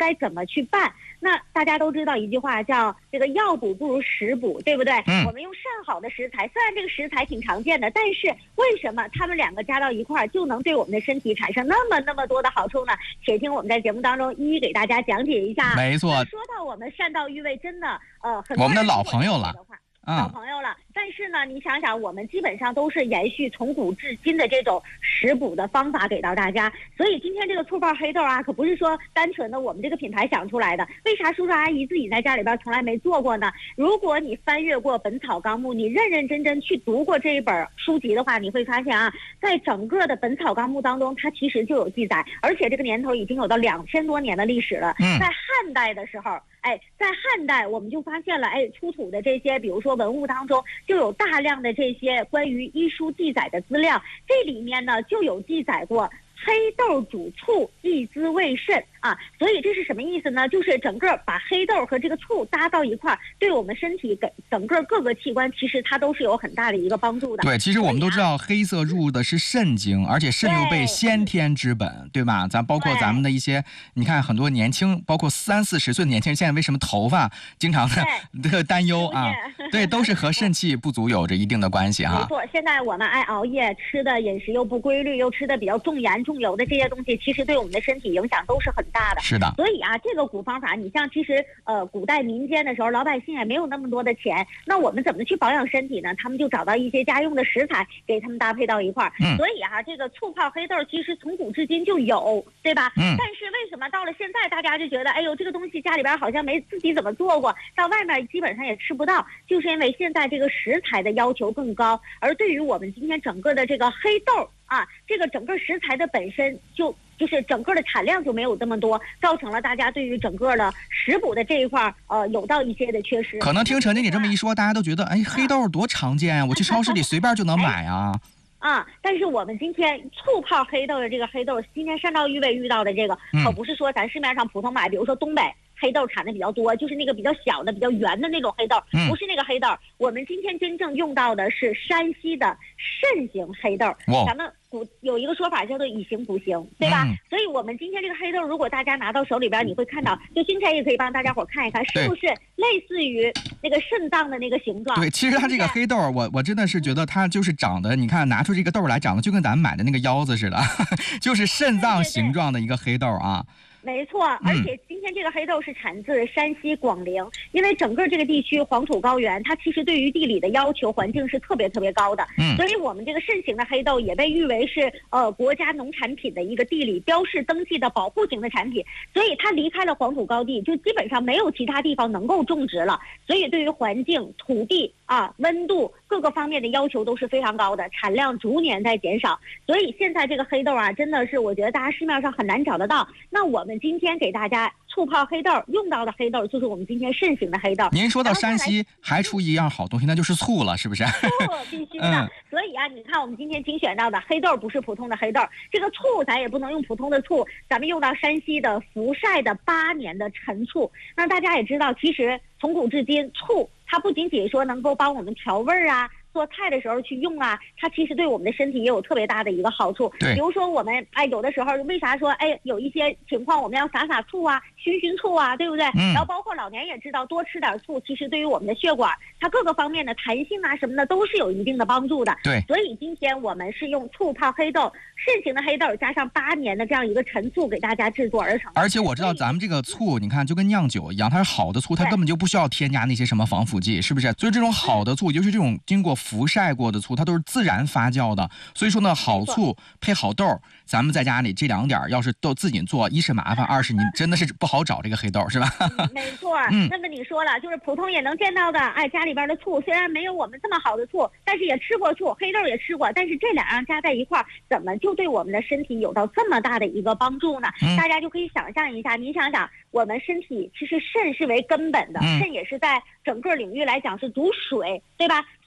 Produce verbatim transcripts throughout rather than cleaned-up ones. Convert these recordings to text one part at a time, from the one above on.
该怎么去办。那大家都知道一句话叫这个药补不如食补，对不对？ 嗯， 我们用上好的食材，虽然这个食材挺常见的，但是为什么他们两个加到一块儿就能对我们的身体产生那么那么多的好处呢？且听我们在节目当中一一给大家讲解一下。 没错。 说到我们善道育味，真的呃，很多我们的老朋友了。 老朋友了，但是呢，你想想，我们基本上都是延续从古至今的这种食补的方法给到大家。所以今天这个醋泡黑豆啊，可不是说单纯的我们这个品牌想出来的。为啥叔叔阿姨自己在家里边从来没做过呢？如果你翻阅过《本草纲目》，你认认真真去读过这一本书籍的话，你会发现啊，在整个的《本草纲目》当中，它其实就有记载，而且这个年头已经有到两千多年的历史了。 嗯， 在汉代的时候。哎，在汉代我们就发现了，哎，出土的这些，比如说文物当中，就有大量的这些关于医书记载的资料，这里面呢就有记载过黑豆煮醋益滋胃肾啊，所以这是什么意思呢？就是整个把黑豆和这个醋搭到一块儿，对我们身体给整个各个器官，其实它都是有很大的一个帮助的。 对，其实我们都知道黑色入的是肾经，而且肾又被先天之本，对吧？咱包括咱们的一些，你看很多年轻，包括三四十岁的年轻人，现在为什么头发经常的这个担忧啊？对，都是和肾气不足有着一定的关系哈。 没错，现在我们爱熬夜，吃的饮食又不规律，又吃的比较重盐重油的这些东西，其实对我们的身体影响都是很大的。 是的。 所以啊，这个古方法，你像其实呃，古代民间的时候，老百姓也没有那么多的钱，那我们怎么去保养身体呢？他们就找到一些家用的食材，给他们搭配到一块儿。 嗯。 所以啊，这个醋泡黑豆其实从古至今就有，对吧？ 嗯。 但是为什么到了现在，大家就觉得，哎呦，这个东西家里边好像没自己怎么做过，到外面基本上也吃不到，就是因为现在这个食材的要求更高，而对于我们今天整个的这个黑豆啊，这个整个食材的本身就就是整个的产量就没有这么多，造成了大家对于整个的食补的这一块呃有到一些的缺失。 可能听陈经理这么一说，大家都觉得，哎，黑豆多常见啊，我去超市里随便就能买啊。 啊，但是我们今天醋泡黑豆的这个黑豆，今天善道育味遇到的这个，可不是说咱市面上普通买，比如说东北黑豆产的比较多，就是那个比较小的、比较圆的那种黑豆，不是那个黑豆。我们今天真正用到的是山西的肾型黑豆。咱们古有一个说法叫做以形补形，对吧？ 嗯、 所以我们今天这个黑豆，如果大家拿到手里边，你会看到，就今天也可以帮大家伙看一看，是不是类似于那个肾脏的那个形状？ 对，其实它这个黑豆，我我真的是觉得它就是长得，你看拿出这个豆来，长得就跟咱们买的那个腰子似的，就是肾脏形状的一个黑豆啊。 对对对，没错，而且今天这个黑豆是产自山西广陵，因为整个这个地区黄土高原，它其实对于地理的要求环境是特别特别高的， 嗯， 所以我们这个肾型的黑豆也被誉为是呃国家农产品的一个地理标示登记的保护型的产品，所以它离开了黄土高地，就基本上没有其他地方能够种植了，所以对于环境、土地啊、温度各个方面的要求都是非常高的，产量逐年在减少，所以现在这个黑豆啊，真的是我觉得大家市面上很难找得到。那我们今天给大家醋泡黑豆用到的黑豆，就是我们今天肾型的黑豆。 您说到山西还出一样好东西，那就是醋了，是不是？ 醋必须的、嗯。所以啊，你看我们今天精选到的黑豆不是普通的黑豆，这个醋咱也不能用普通的醋，咱们用到山西的福晒的八年的陈醋。那大家也知道，其实从古至今，醋它不仅仅说能够帮我们调味儿啊。做菜的时候去用啊，它其实对我们的身体也有特别大的一个好处。 对， 比如说我们哎，有的时候为啥说哎，有一些情况我们要撒撒醋啊，熏熏醋啊，对不对？ 嗯。 然后包括老年也知道，多吃点醋，其实对于我们的血管，它各个方面的弹性啊什么的都是有一定的帮助的。 对。 所以今天我们是用醋泡黑豆，肾型的黑豆加上八年的这样一个陈醋给大家制作而成。 而且我知道咱们这个醋，你看就跟酿酒一样，它是好的醋，它根本就不需要添加那些什么防腐剂，是不是？所以这种好的醋，尤其这种经过福晒过的醋，它都是自然发酵的，所以说呢，好醋配好豆，咱们在家里这两点要是都自己做，一是麻烦，二是你真的是不好找这个黑豆，是吧？ 嗯、没错。 嗯。 那么你说了，就是普通也能见到的，哎，家里边的醋虽然没有我们这么好的醋，但是也吃过醋，黑豆也吃过，但是这两样加在一块儿，怎么就对我们的身体有到这么大的一个帮助呢？ 嗯、 大家就可以想象一下，你想想，我们身体其实肾是为根本的， 嗯、 肾也是在整个领域来讲是主水，对吧？所以你会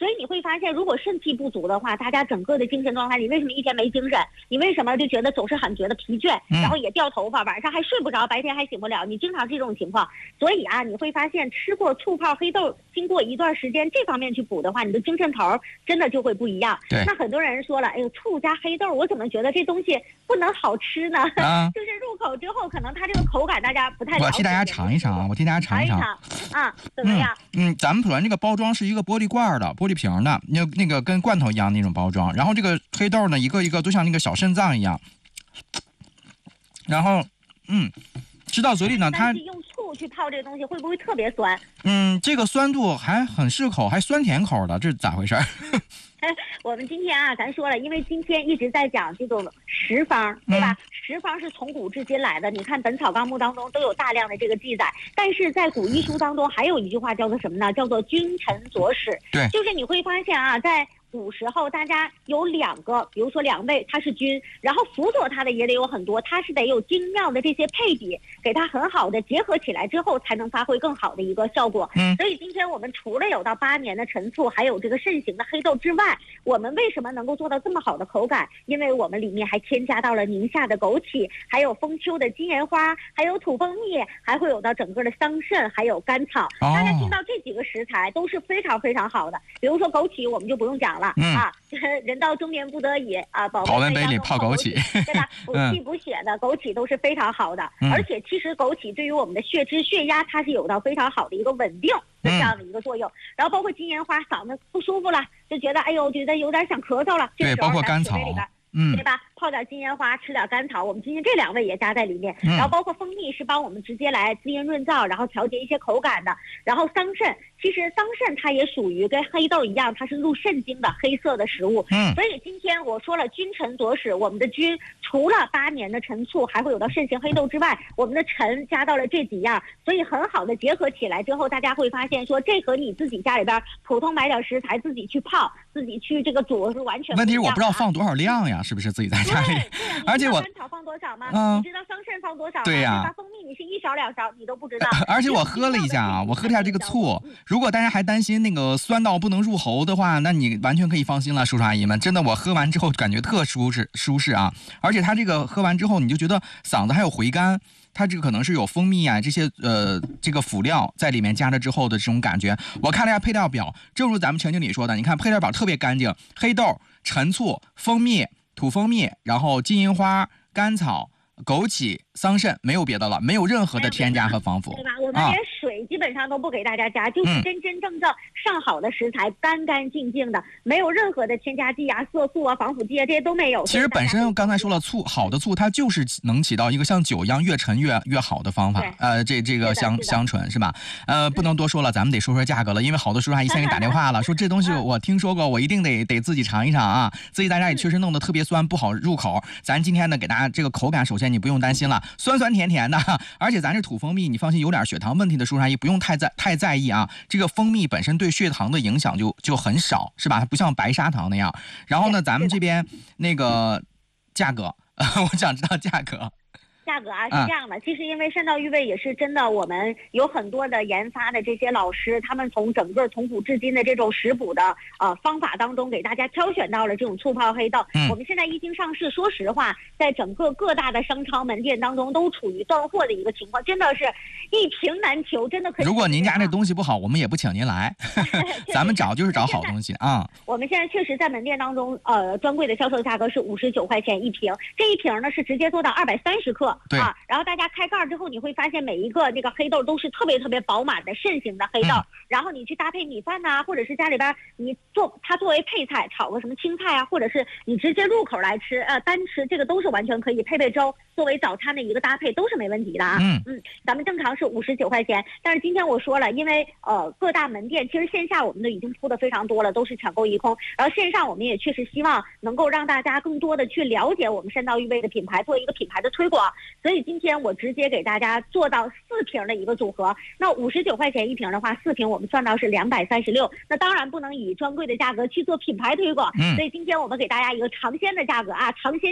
发现，如果肾气不足的话，大家整个的精神状态，你为什么一天没精神？你为什么就觉得总是很觉得疲倦，然后也掉头发，晚上还睡不着，白天还醒不了？你经常是这种情况。所以啊，你会发现吃过醋泡黑豆，经过一段时间这方面去补的话，你的精神头真的就会不一样。那很多人说了，哎呦，醋加黑豆，我怎么觉得这东西不能好吃呢？啊、就是入口之后，可能它这个口感大家不太了解。 我替大家尝一尝啊，我替大家尝一尝啊，怎么样？ 嗯，嗯咱们普洱这个包装是一个玻璃罐的、玻璃瓶的，那那个跟罐头一样那种包装。然后这个黑豆呢，一个一个都像那个小肾脏一样。然后，嗯，吃到嘴里呢，它用醋去泡这个东西会不会特别酸？ 嗯，这个酸度还很适口，还酸甜口的，这是咋回事？ 我们今天啊，咱说了，因为今天一直在讲这种食方，对吧？嗯、食方是从古至今来的，你看《本草纲目》当中都有大量的这个记载。但是在古医书当中，还有一句话叫做什么呢？叫做“君臣佐使”。 对， 就是你会发现啊，在古时候，大家有两个，比如说两位他是君，然后辅佐他的也得有很多，他是得有精妙的这些配比，给他很好的结合起来之后，才能发挥更好的一个效果。嗯，所以今天我们除了有到八年的陈醋，还有这个慎行的黑豆之外，我们为什么能够做到这么好的口感？因为我们里面还添加到了宁夏的枸杞，还有丰丘的金银花，还有土蜂蜜，还会有到整个的桑葚，还有甘草。哦、大家听到这几个食材都是非常非常好的。比如说枸杞，我们就不用讲了。嗯啊，人到中年不得已啊，保温杯里泡枸杞， 对吧？补气补血的枸杞都是非常好的，嗯、而且其实枸杞对于我们的血脂、血压，它是有到非常好的一个稳定的这样的一个作用。嗯、然后包括金银花，嗓子不舒服了，就觉得哎呦，觉得有点想咳嗽了， 对，包括甘草， 嗯，对吧？泡点金银花，吃点甘草，我们今天这两味也加在里面。嗯、然后包括蜂蜜是帮我们直接来滋阴润燥，然后调节一些口感的。然后桑葚，其实桑葚它也属于跟黑豆一样，它是入肾经的黑色的食物。嗯，所以今天我说了君臣佐使，我们的君除了八年的陈醋，还会有到慎行黑豆之外，我们的臣加到了这几样，所以很好的结合起来之后，大家会发现说这和你自己家里边普通买点食材自己去泡，自己去这个煮是完全不一样的。 问题是我不知道放多少量呀，是不是自己在家里？ 对， 而且我甘草放多少吗？嗯，你知道桑葚放多少吗？ 对呀、 啊，蜂蜜你是一勺两勺你都不知道。 而且我喝了一下啊，我喝了一下这个醋，如果大家还担心那个酸到不能入喉的话，那你完全可以放心了，叔叔阿姨们，真的我喝完之后感觉特舒适舒适啊！而且它这个喝完之后，你就觉得嗓子还有回甘。它这个可能是有蜂蜜啊这些呃这个辅料在里面加了之后的这种感觉。我看了一下配料表，正如咱们陈经理说的，你看配料表特别干净，黑豆、陈醋、蜂蜜、土蜂蜜，然后金银花、甘草、枸杞、桑葚，没有别的了，没有任何的添加和防腐， 对吧？我们连水基本上都不给大家加，啊、就是真真正正上好的食材，干干净净的，没有任何的添加剂啊、色素啊、防腐剂啊，这些都没有。 其实本身刚才说了，醋好的醋，它就是能起到一个像酒一样越陈越越好的方法。呃，这这个香香醇是吧？呃，不能多说了，咱们得说说价格了，因为好多叔叔阿姨先给打电话了，说这东西我听说过，我一定得得自己尝一尝啊。自己在家里确实弄得特别酸，不好入口。咱今天呢，给大家这个口感，首先你不用担心了。酸酸甜甜的，而且咱这土蜂蜜，你放心，有点血糖问题的叔叔阿姨不用太在太在意啊。这个蜂蜜本身对血糖的影响就就很少，是吧？它不像白砂糖那样。然后呢，咱们这边那个价格，我想知道价格。 价格啊是这样的，其实因为肾道郁胃也是真的，我们有很多的研发的这些老师，他们从整个从古至今的这种食补的呃方法当中，给大家挑选到了这种醋泡黑豆。嗯，我们现在一经上市，说实话，在整个各大的商超门店当中都处于断货的一个情况，真的是一瓶难求，真的可以。 如果您家这东西不好，我们也不请您来，咱们找就是找好东西啊。 我们现在确实在门店当中，呃，专柜的销售价格是五十九块钱一瓶，这一瓶呢是直接做到二百三十克。 对啊，然后大家开盖之后，你会发现每一个那个黑豆都是特别特别饱满的肾型的黑豆，嗯、然后你去搭配米饭呐、啊，或者是家里边你做它作为配菜，炒个什么青菜啊，或者是你直接入口来吃，呃，单吃这个都是完全可以配配粥，作为早餐的一个搭配都是没问题的啊。嗯嗯，咱们正常是五十九块钱，但是今天我说了，因为呃各大门店其实线下我们都已经铺的非常多了，都是抢购一空，然后线上我们也确实希望能够让大家更多的去了解我们肾道郁胃的品牌，做一个品牌的推广，所以今天我直接给大家做到四瓶的一个组合，那五十九块钱一瓶的话，四瓶我们算到是两百三十六，那当然不能以专柜的价格去做品牌推广，嗯、所以今天我们给大家一个尝鲜的价格啊，尝鲜价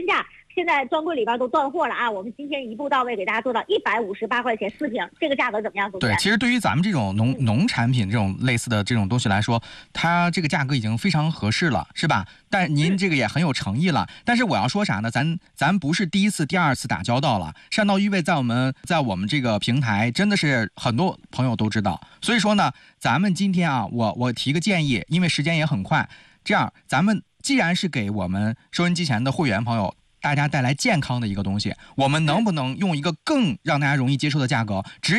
现在专柜里边都断货了啊，我们今天一步到位给大家做到一百五十八块钱四瓶，这个价格怎么样？ 对，其实对于咱们这种农农产品这种类似的这种东西来说，它这个价格已经非常合适了，是吧？但您这个也很有诚意了。但是我要说啥呢？咱咱不是第一次、第二次打交道了。善道玉贝在我们在我们这个平台真的是很多朋友都知道。所以说呢，咱们今天啊，我我提个建议，因为时间也很快，这样咱们既然是给我们收音机前的会员朋友大家带来健康的一个东西，我们能不能用一个更让大家容易接受的价格，直